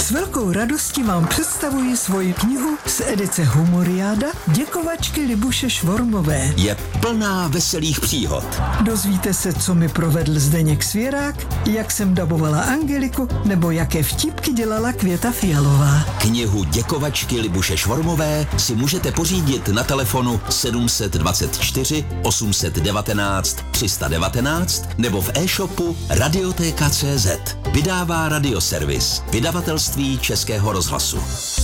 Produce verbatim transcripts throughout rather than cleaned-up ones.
S velkou radostí vám představuji svoji knihu z edice Humoriáda Děkovačky Libuše Švormové. Je plná veselých příhod. Dozvíte se, co mi provedl Zdeněk Svěrák, jak jsem dabovala Angeliku, nebo jaké vtipky dělala Květa Fialová. Knihu Děkovačky Libuše Švormové si můžete pořídit na telefonu sedm dvacet čtyři osm devatenáct tři sta devatenáct nebo v e-shopu Radiotéka tečka cé zet. Vydává Radioservis, vydavatelství Českého rozhlasu.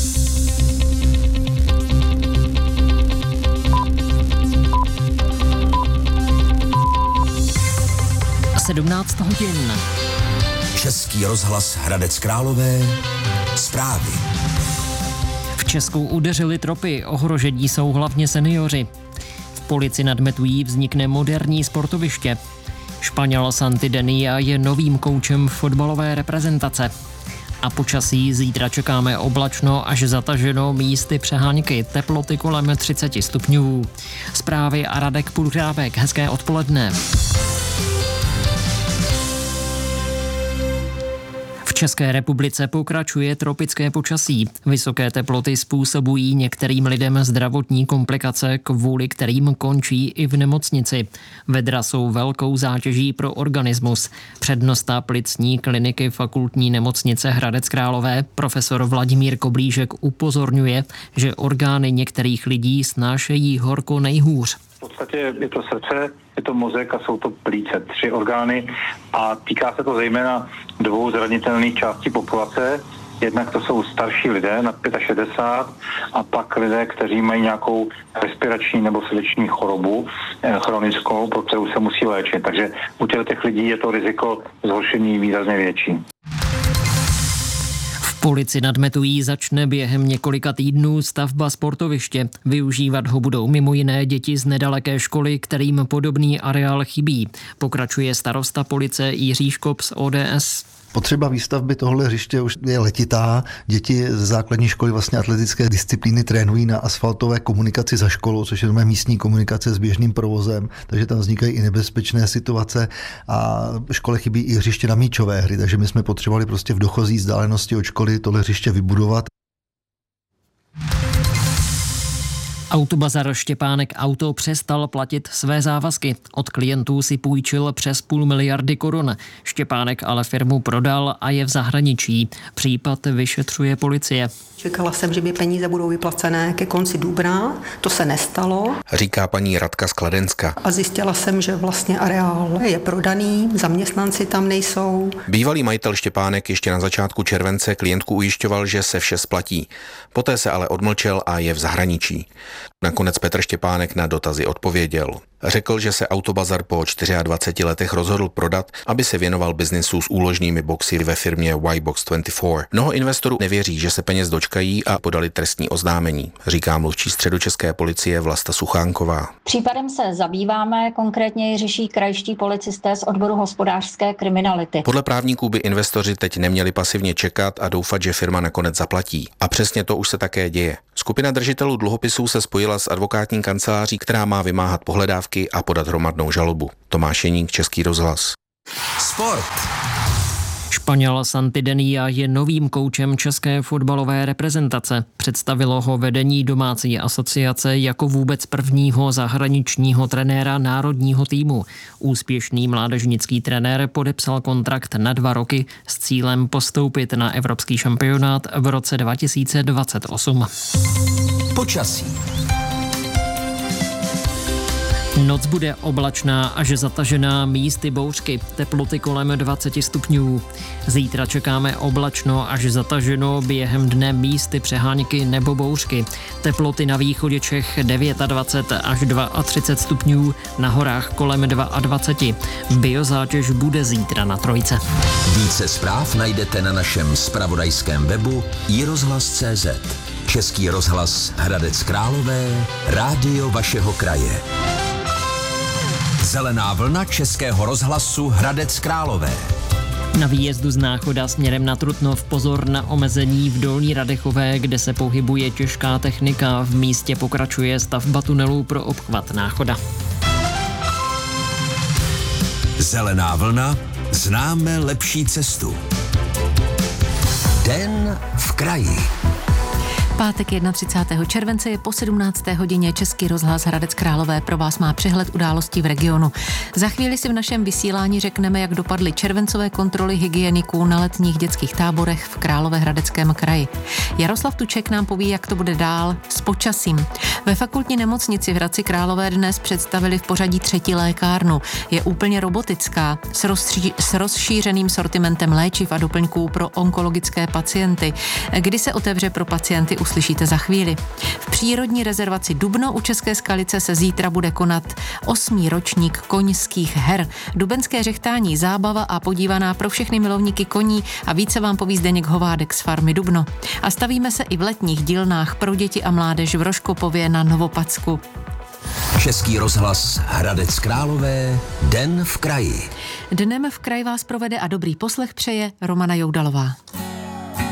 sedmnáct hodin. Český rozhlas Hradec Králové. Zprávy. V Česku udeřily tropy, ohrožení jsou hlavně seniori. V Polici nad Metují vznikne moderní sportoviště. Španěl Santi Denia je novým koučem fotbalové reprezentace. A počasí zítra čekáme oblačno až zataženo, místy přehánky, teploty kolem třicet stupňů. Zprávy a Radek Půlhřávek, hezké odpoledne. V České republice pokračuje tropické počasí. Vysoké teploty způsobují některým lidem zdravotní komplikace, kvůli kterým končí i v nemocnici. Vedra jsou velkou zátěží pro organismus. Přednosta plicní kliniky Fakultní nemocnice Hradec Králové profesor Vladimír Koblížek upozorňuje, že orgány některých lidí snášejí horko nejhůř. V podstatě je to srdce, je to mozek a jsou to plíce, tři orgány a týká se to zejména dvou zranitelných částí populace. Jednak to jsou starší lidé nad šedesát pět a pak lidé, kteří mají nějakou respirační nebo srdeční chorobu chronickou, pro kterou se musí léčit. Takže u těch lidí je to riziko zhoršení výrazně větší. V Polici nad Metují začne během několika týdnů stavba sportoviště. Využívat ho budou mimo jiné děti z nedaleké školy, kterým podobný areál chybí. Pokračuje starosta Police Jiří Škop z O D S. Potřeba výstavby tohle hřiště už je letitá. Děti ze základní školy vlastně atletické disciplíny trénují na asfaltové komunikaci za školou, což je místní komunikace s běžným provozem, takže tam vznikají i nebezpečné situace a škole chybí i hřiště na míčové hry, takže my jsme potřebovali prostě v dochozí vzdálenosti od školy tohle hřiště vybudovat. Autobazar Štěpánek Auto přestal platit své závazky. Od klientů si půjčil přes půl miliardy korun. Štěpánek ale firmu prodal a je v zahraničí. Případ vyšetřuje policie. Čekala jsem, že mi peníze budou vyplacené ke konci dubna. To se nestalo. Říká paní Radka Skladenska. A zjistila jsem, že vlastně areál je prodaný, zaměstnanci tam nejsou. Bývalý majitel Štěpánek ještě na začátku července klientku ujišťoval, že se vše splatí. Poté se ale odmlčel a je v zahraničí. Nakonec Petr Štěpánek na dotazy odpověděl. Řekl, že se Autobazar po dvaceti čtyřech letech rozhodl prodat, aby se věnoval biznesu s úložnými boxy ve firmě Y Box dvacet čtyři. Mnoho investorů nevěří, že se peněz dočkají a podali trestní oznámení, říká mluvčí středočeské policie Vlasta Suchánková. Případem se zabýváme, konkrétně ji řeší krajští policisté z odboru hospodářské kriminality. Podle právníků by investoři teď neměli pasivně čekat a doufat, že firma nakonec zaplatí. A přesně to už se také děje. Skupina držitelů dluhopisů se spojila s advokátní kanceláří, která má vymáhat pohledávky a podat hromadnou žalobu. Tomáš Jeník, Český rozhlas. Sport. Španěl Santi Denia je novým koučem české fotbalové reprezentace. Představilo ho vedení domácí asociace jako vůbec prvního zahraničního trenéra národního týmu. Úspěšný mládežnický trenér podepsal kontrakt na dva roky s cílem postoupit na evropský šampionát v roce dva tisíce dvacet osm. Počasí. Noc bude oblačná až zatažená, místy bouřky, teploty kolem dvacet stupňů. Zítra čekáme oblačno až zataženo, během dne místy přehánky nebo bouřky. Teploty na východě Čech dvacet devět až třicet dva stupňů, na horách kolem dvacet dva. Biozátěž bude zítra na trojce. Více zpráv najdete na našem zpravodajském webu i rozhlas tečka cé zet. Český rozhlas Hradec Králové, rádio vašeho kraje. Zelená vlna Českého rozhlasu Hradec Králové. Na výjezdu z Náchoda směrem na Trutnov pozor na omezení v Dolní Radechové, kde se pohybuje těžká technika. V místě pokračuje stavba tunelů pro obchvat Náchoda. Zelená vlna, známe lepší cestu. Den v kraji. Pátek třicátého prvního července je po sedmnácté hodině. Český rozhlas Hradec Králové pro vás má přehled událostí v regionu. Za chvíli si v našem vysílání řekneme, jak dopadly červencové kontroly hygieniků na letních dětských táborech v Královéhradeckém kraji. Jaroslav Tuček nám poví, jak to bude dál s počasím. Ve fakultní nemocnici v Hradci Králové dnes představili v pořadí třetí lékárnu. Je úplně robotická, s, rozší, s rozšířeným sortimentem léčiv a doplňků pro onkologické pacienty. Kdy se otevře pro pacienty, uslyšíte za chvíli. V přírodní rezervaci Dubno u České Skalice se zítra bude konat osmý ročník koňských her. Dubenské řechtání, zábava a podívaná pro všechny milovníky koní a více vám poví Zdeněk Hovádek z farmy Dubno. A stavíme se i v letních dílnách pro děti a mládež v Rožkopově na Novopacku. Český rozhlas Hradec Králové, Den v kraji. Dnem v kraji vás provede a dobrý poslech přeje Romana Joudalová.